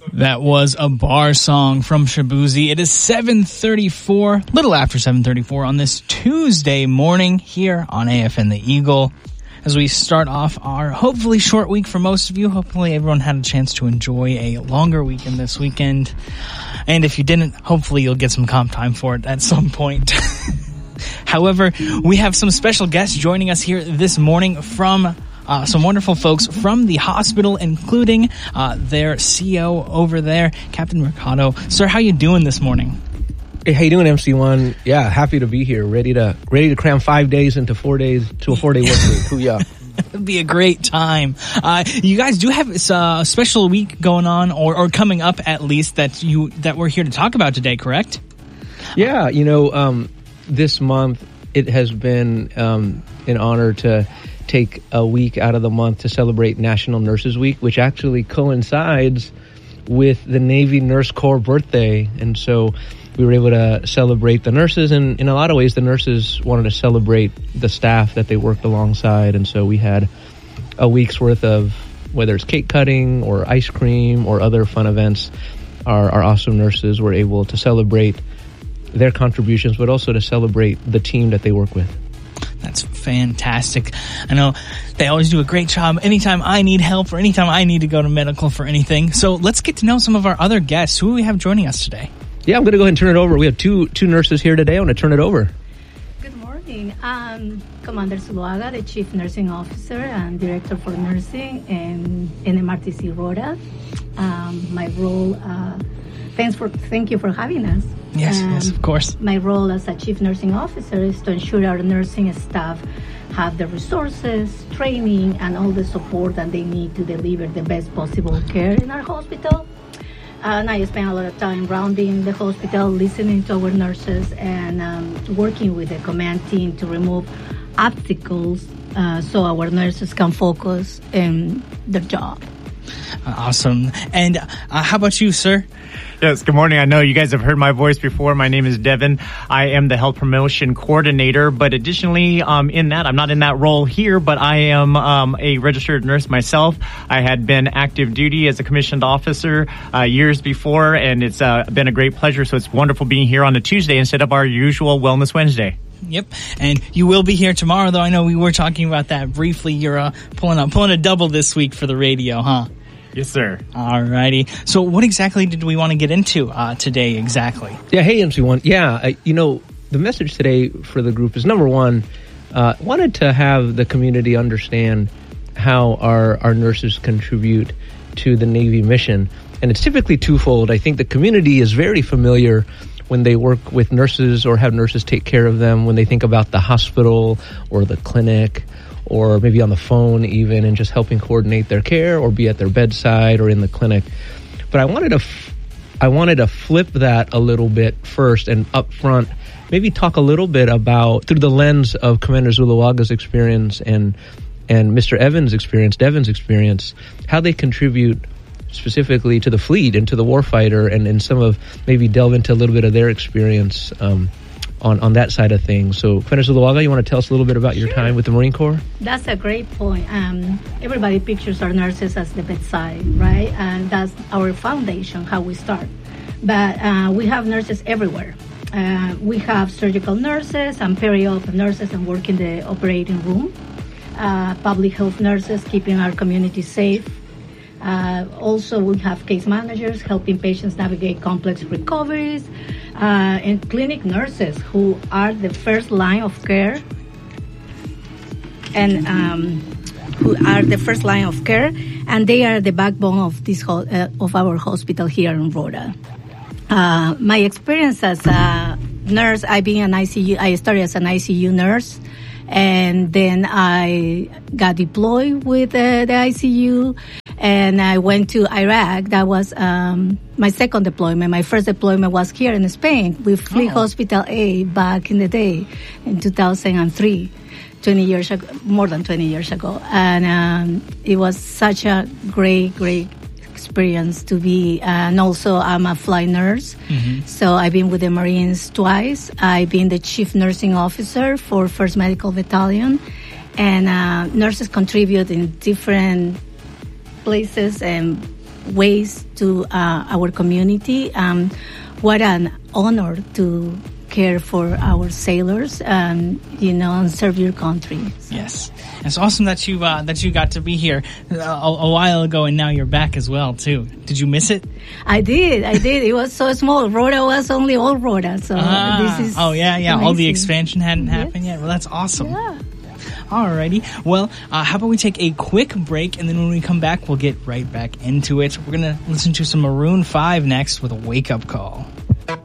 That was a bar song from Shaboozey. It is 7:34, little after 7:34 on this Tuesday morning here on AFN The Eagle. As we start off our hopefully short week for most of you, hopefully everyone had a chance to enjoy a longer weekend this weekend. And if you didn't, hopefully you'll get some comp time for it at some point. However, we have some special guests joining us here this morning from some wonderful folks from the hospital, including their CEO over there, Captain Mercado. Sir, how you doing this morning? Hey, how you doing, MC1? Yeah, happy to be here. Ready to cram 5 days into 4 days to a 4-day work week. Hoo-yah. It'll be a great time. You guys do have a special week going on, or coming up at least, that we're here to talk about today, correct? Yeah, this month it has been an honor to take a week out of the month to celebrate National Nurses Week, which actually coincides with the Navy Nurse Corps birthday. And so we were able to celebrate the nurses, and in a lot of ways the nurses wanted to celebrate the staff that they worked alongside. And so we had a week's worth of, whether it's cake cutting or ice cream or other fun events, our awesome nurses were able to celebrate their contributions, but also to celebrate the team that they work with. That's fantastic. I know they always do a great job anytime I need help or anytime I need to go to medical for anything. So let's get to know some of our other guests. Who do we have joining us today? Yeah, I'm going to go ahead and turn it over. We have two nurses here today. I want to turn it over. Good morning. I'm Commander Zuluaga, the Chief Nursing Officer and Director for Nursing in MRTC Rota. My role, thank you for having us. Yes, of course. My role as a Chief Nursing Officer is to ensure our nursing staff have the resources, training, and all the support that they need to deliver the best possible care in our hospital. And I spend a lot of time rounding the hospital, listening to our nurses, and working with the command team to remove obstacles so our nurses can focus on their job. Awesome. And how about you, sir? Yes, good morning. I know you guys have heard my voice before. My name is Devin. I am the Health Promotion Coordinator, but additionally, I'm not in that role here, but I am a registered nurse myself. I had been active duty as a commissioned officer years before, and it's been a great pleasure. So it's wonderful being here on a Tuesday instead of our usual Wellness Wednesday. Yep, and you will be here tomorrow, though. I know we were talking about that briefly. You're pulling a double this week for the radio, huh? Yes, sir. All righty. So what exactly did we want to get into today exactly? Yeah, hey, MC1. Yeah, the message today for the group is, number one, wanted to have the community understand how our nurses contribute to the Navy mission. And it's typically twofold. I think the community is very familiar when they work with nurses or have nurses take care of them, when they think about the hospital or the clinic, or maybe on the phone even, and just helping coordinate their care or be at their bedside or in the clinic. But I wanted to flip that a little bit first and up front, maybe talk a little bit about, through the lens of Commander Zuluaga's experience and Mr. Evans' experience, Devin's experience, how they contribute specifically to the fleet and to the warfighter, and some of, maybe delve into a little bit of their experience on that side of things. So, Commander Zuluaga, you want to tell us a little bit about your time with the Marine Corps? That's a great point. Everybody pictures our nurses as the bedside, right? And that's our foundation, how we start. But we have nurses everywhere. We have surgical nurses and peri-op nurses and work in the operating room. Public health nurses keeping our community safe. Also, we have case managers helping patients navigate complex recoveries, and clinic nurses who are the first line of care, and they are the backbone of this of our hospital here in Rota. My experience as a nurse, I've been an ICU. I started as an ICU nurse, and then I got deployed with the ICU. And I went to Iraq. That was my second deployment. My first deployment was here in Spain with Fleet Hospital A back in the day, in 2003, 20 years ago, more than 20 years ago. And it was such a great experience to be. And also, I'm a flight nurse. Mm-hmm. So I've been with the Marines twice. I've been the Chief Nursing Officer for 1st Medical Battalion. And nurses contribute in different places and ways to our community. What an honor to care for our sailors, and serve your country. So. Yes, it's awesome that you got to be here a while ago, and now you're back as well too. Did you miss it? I did. It was so small. Rhoda was only old Rhoda, so this is amazing. All the expansion hadn't happened yet. Well, that's awesome. Yeah. Alrighty. Well, how about we take a quick break, and then when we come back, we'll get right back into it. We're gonna listen to some Maroon 5 next with a Wake Up Call.